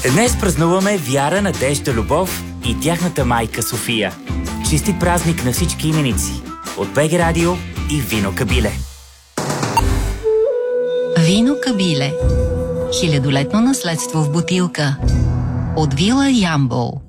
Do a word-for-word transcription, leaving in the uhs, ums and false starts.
Днес празнуваме Вяра, Надежда, Любов и тяхната майка София. Честит празник на всички именици от БГ Радио и Вино Кабиле. Вино Кабиле. Хилядолетно наследство в бутилка. От вила Ямбол.